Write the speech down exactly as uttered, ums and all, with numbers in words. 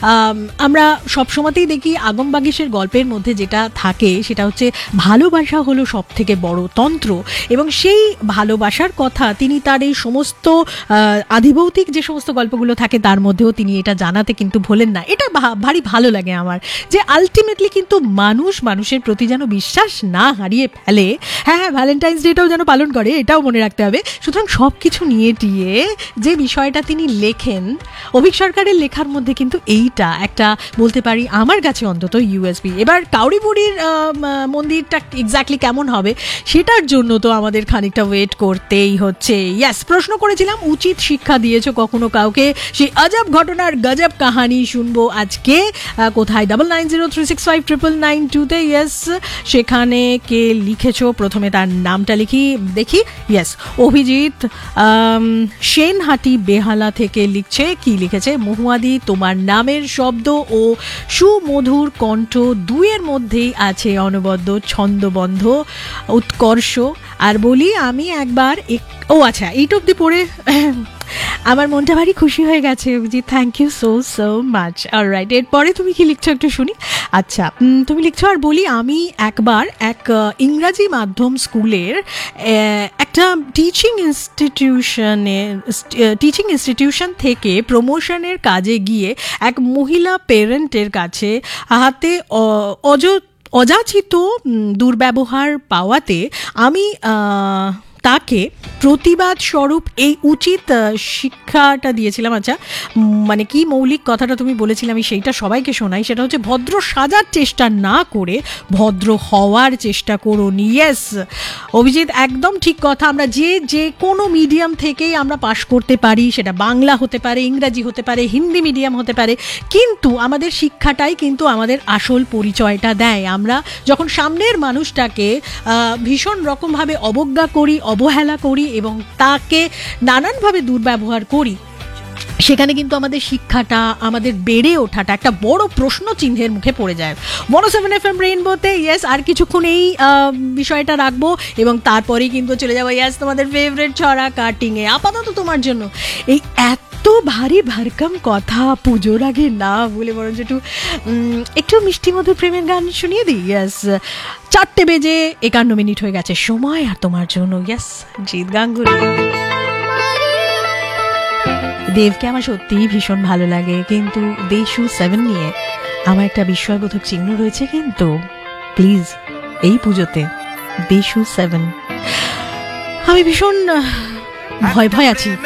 আমরা সবসময়তেই দেখি আগম বাগিশের গল্পের মধ্যে যেটা থাকে সেটা হচ্ছে ভালোবাসা হলো সব থেকে বড় তন্ত্র, এবং সেই ভালোবাসার কথা তিনি তার এই সমস্ত আধিভৌতিক যে সমস্ত গল্পগুলো থাকে তার মধ্যেও তিনি এটা জানাতে কিন্তু ভোলেন না। এটা ভারী ভালো লাগে আমার, যে আলটিমেটলি কিন্তু মানুষ মানুষের প্রতি যেন বিশ্বাস না হারিয়ে ফেলে। হ্যাঁ হ্যাঁ ভ্যালেন্টাইন্স ডেটাও যেন পালন করে, এটাও মনে রাখতে হবে। সুতরাং সব কিছু নিয়ে টিয়ে যে বিষয়টা তিনি লেখেন, অভিক সরকারের লেখার মধ্যে কিন্তু এইটা একটা বলতে পারি আমার কাছে অন্তত ইউএসপি। এবার কাউরি বুড়ির মন্দিরটা এক্স্যাক্টলি কেমন হবে সেটার জন্য তো আমাদের খানিকটা ওয়েট করতেই হচ্ছে। ইয়াস, প্রশ্ন করেছিলাম উচিত শিক্ষা দিয়েছো কখনো কাউকে, সেই আজব ঘটনার গজব কাহানি শুনবো আজকে কোথায়, double nine zero three six five triple nine টুতে। ইয়েস, সেখানে কে লিখেছো প্রথমে তার নামটা লিখি দেখি। ইয়েস, অভিজিৎ সেনহাটি বেহালা থেকে লিখছে। কি লিখেছে? মহুয়াদি, তোমার নামের শব্দ ও সুমধুর কণ্ঠ দুইয়ের মধ্যেই আছে অনবদ্য ছন্দবন্ধ উৎকর্ষ। আর বলি আমি একবার ও আচ্ছা এইট অব্দি পড়ে আমার মনটা ভারী খুশি হয়ে গেছে Abhijit, thank you so so much. Alright, এরপরে তুমি কি লিখছো একটু শুনি। আচ্ছা, তুমি লিখছো আর বলি আমি একবার এক ইংরাজি মাধ্যম স্কুলের একটা টিচিং ইনস্টিটিউশনে টিচিং ইনস্টিটিউশন থেকে প্রমোশনের কাজে গিয়ে এক মহিলা পেরেন্টের কাছে হাতে অজ অযাচিত দুর্ব্যবহার পাওয়াতে আমি তাকে প্রতিবাদ স্বরূপ এই উচিত শিক্ষাটা দিয়েছিলাম। আচ্ছা, মানে কি মৌলিক কথাটা তুমি বলেছিলে আমি সেইটা সবাইকে শোনাই, সেটা হচ্ছে ভদ্র সাজার চেষ্টা না করে ভদ্র হওয়ার চেষ্টা করুন। ইয়েস অভিজিৎ, একদম ঠিক কথা। আমরা যে যে কোনো মিডিয়াম থেকেই আমরা পাশ করতে পারি, সেটা বাংলা হতে পারে, ইংরাজি হতে পারে, হিন্দি মিডিয়াম হতে পারে, কিন্তু আমাদের শিক্ষাটাই কিন্তু আমাদের আসল পরিচয়টা দেয়। আমরা যখন সামনের মানুষটাকে ভীষণ রকমভাবে অবজ্ঞা করি, অবহেলা করি এবং তাকে নানানভাবে দুর্ব্যবহার করি, সেখানে কিন্তু আমাদের শিক্ষাটা, আমাদের বেড়ে ওঠাটা একটা বড় প্রশ্ন চিহ্নের মুখে পড়ে যায়। ওয়ান ও সেভেন এফ এম রেইনবোতে ইয়েস আর কিছুক্ষণ এই বিষয়টা রাখবো এবং তারপরেই কিন্তু চলে যাবো ইয়েস তোমাদের ফেভারিট ছড়া কাটিংয়ে। আপাতত তোমার জন্য এই এত ভারী ভারকম কথা পুজোর আগে না বলে বরঞ্চ একটু একটু মিষ্টি মধুর প্রেমের গান শুনিয়ে দিই। ইয়েস, চারটে বেজে একান্ন মিনিট হয়ে গেছে সময় আর তোমার জন্য ইয়েস জিৎ গাঙ্গুলি। দেবকে আমার সত্যিই ভীষণ ভালো লাগে, কিন্তু দেশু সেভেন নিয়ে আমার একটা বিস্ময়বোধক চিহ্ন রয়েছে। কিন্তু প্লিজ এই পুজোতে দেশু সেভেন আমি ভীষণ ভয় ভয় আছি।